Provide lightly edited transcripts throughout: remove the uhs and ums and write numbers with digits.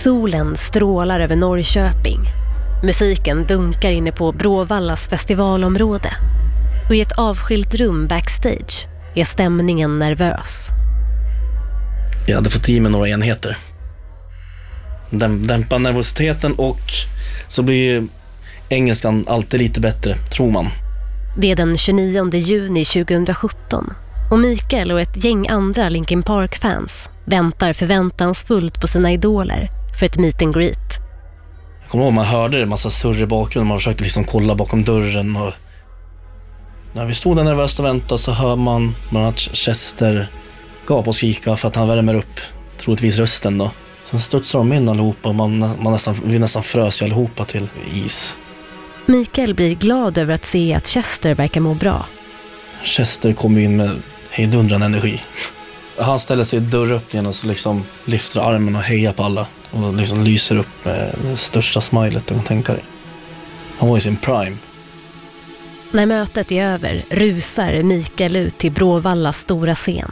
Solen strålar över Norrköping. Musiken dunkar inne på Bråvallas festivalområde. Och i ett avskilt rum backstage är stämningen nervös. Jag hade fått i mig några enheter. Dämpa nervositeten och så blir engelskan alltid lite bättre, tror man. Det är den 29 juni 2017 och Mikael och ett gäng andra Linkin Park-fans väntar förväntansfullt på sina idoler för ett meet and greet. Jag kommer ihåg man hörde en massa surr i bakgrunden. Man försökte liksom kolla bakom dörren. Och när vi stod där nervöst och väntade så hör man att Chester gap och skrika för att han värmer upp troligtvis rösten då. Sen studsar de in allihopa och vi nästan frös ju allihopa till is. Mikael blir glad över att se att Chester verkar må bra. Chester kommer in med hejdundrande energi. Han ställer sig i dörröppningen och så liksom lyfter armen och hejar på alla. Och liksom lyser upp med det största smilet du kan tänka dig. Han var i sin prime. När mötet är över rusar Mikael ut till Bråvallas stora scen.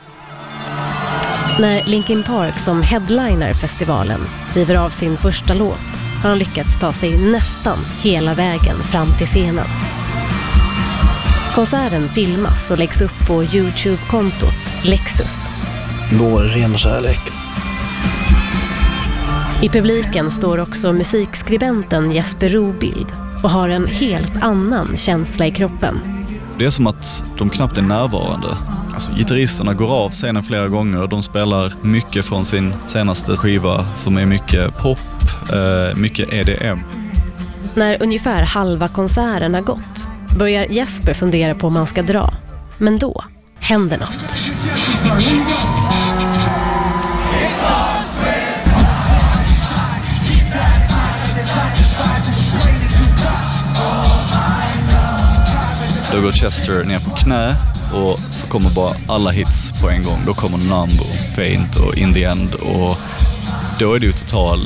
När Linkin Park som headliner festivalen driver av sin första låt har han lyckats ta sig nästan hela vägen fram till scenen. Konserten filmas och läggs upp på YouTube-kontot Lexus. Då är det ren kärlek. I publiken står också musikskribenten Jesper Robild och har en helt annan känsla i kroppen. Det är som att de knappt är närvarande. Alltså, gitarristerna går av scenen flera gånger och de spelar mycket från sin senaste skiva som är mycket pop, mycket EDM. När ungefär halva konserten har gått börjar Jesper fundera på om man ska dra. Men då händer något. Då går Chester ner på knä och så kommer bara alla hits på en gång. Då kommer Numb och Faint och In the End och då är det ju total